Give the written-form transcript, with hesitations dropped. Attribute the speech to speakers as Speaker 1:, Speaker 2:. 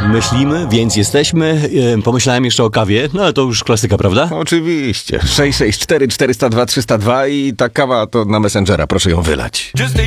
Speaker 1: Myślimy, więc jesteśmy. Pomyślałem jeszcze o kawie, no ale to już klasyka, prawda?
Speaker 2: Oczywiście. 664 402 302 i ta kawa to na Messengera, proszę ją wylać.